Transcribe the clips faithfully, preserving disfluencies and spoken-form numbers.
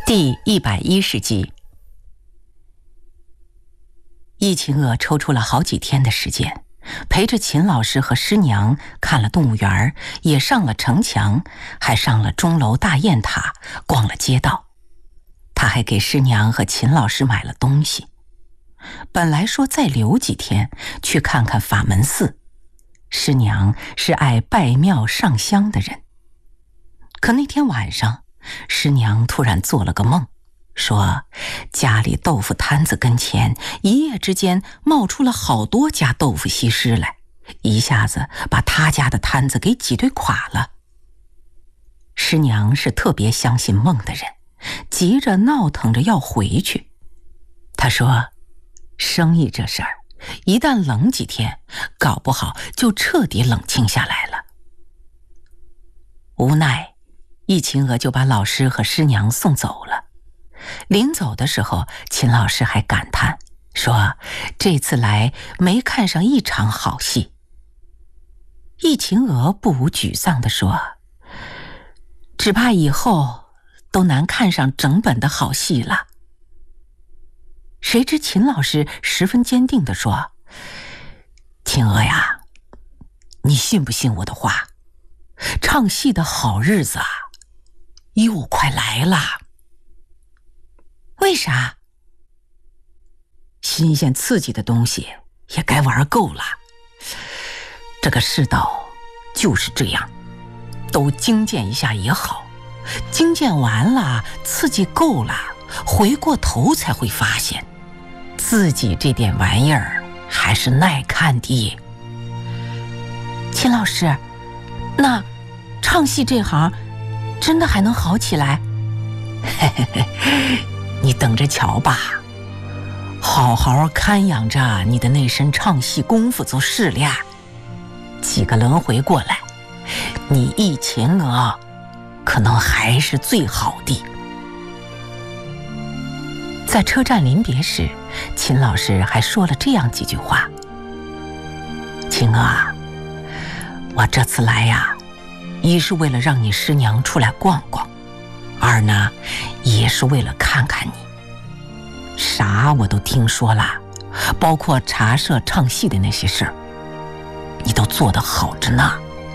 第一百一十集。易秦娥抽出了好几天的时间，陪着秦老师和师娘看了动物园，也上了城墙，还上了钟楼大雁塔，逛了街道。他还给师娘和秦老师买了东西。本来说再留几天去看看法门寺，师娘是爱拜庙上香的人。可那天晚上，师娘突然做了个梦，说家里豆腐摊子跟前一夜之间冒出了好多家豆腐西施来，一下子把他家的摊子给挤兑垮了。师娘是特别相信梦的人，急着闹腾着要回去。她说生意这事儿一旦冷几天，搞不好就彻底冷清下来了。无奈易秦娥就把老师和师娘送走了。临走的时候，秦老师还感叹说这次来没看上一场好戏。易秦娥不无沮丧地说，只怕以后都难看上整本的好戏了。谁知秦老师十分坚定地说，秦娥呀，你信不信我的话，唱戏的好日子啊又快来了。为啥？新鲜刺激的东西也该玩够了。这个世道就是这样，都精简一下也好，精简完了，刺激够了，回过头才会发现自己这点玩意儿还是耐看的。秦老师，那唱戏这行真的还能好起来？嘿嘿嘿，你等着瞧吧，好好看养着你的那身唱戏功夫就是了。几个轮回过来，你易秦娥可能还是最好的。在车站临别时，秦老师还说了这样几句话。秦娥，我这次来呀，一是为了让你师娘出来逛逛，二呢也是为了看看你。啥我都听说了，包括茶社唱戏的那些事儿，你都做得好着呢。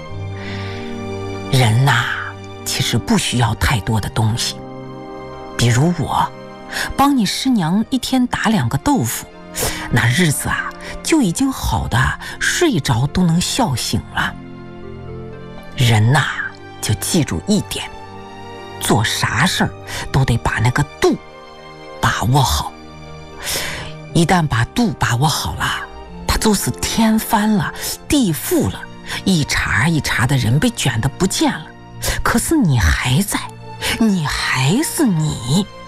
人呐，其实不需要太多的东西，比如我帮你师娘一天打两个豆腐，那日子啊就已经好的睡着都能笑醒了。人呐，就记住一点，做啥事儿都得把那个度把握好。一旦把度把握好了，它就是天翻了地覆了，一茬一茬的人被卷得不见了，可是你还在，你还是你。